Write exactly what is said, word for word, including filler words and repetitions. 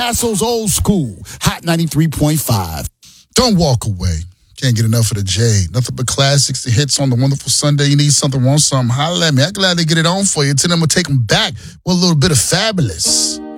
Passo's old school. Hot ninety-three point five. Don't walk away. Can't get enough of the J. Nothing but classics, the hits on the wonderful Sunday. You need something, want something, holla at me. I'm glad they get it on for you. Tell them to take them back with a little bit of fabulous.